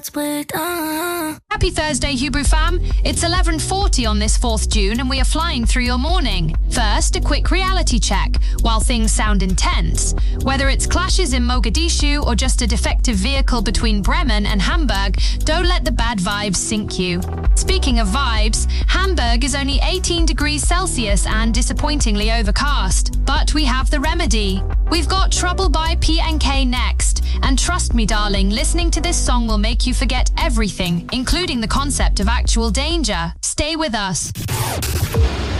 Happy Thursday, Hebrew fam. It's 11:40 on this 4th June and we are flying through your morning. First, a quick reality check. While things sound intense, whether it's clashes in Mogadishu or just a defective vehicle between Bremen and Hamburg, don't let the bad vibes sink you. Speaking of vibes, Hamburg is only 18 degrees Celsius and disappointingly overcast. But we have the remedy. We've got Trouble by PNK next. And trust me, darling, listening to this song will make you forget everything, including the concept of actual danger. Stay with us.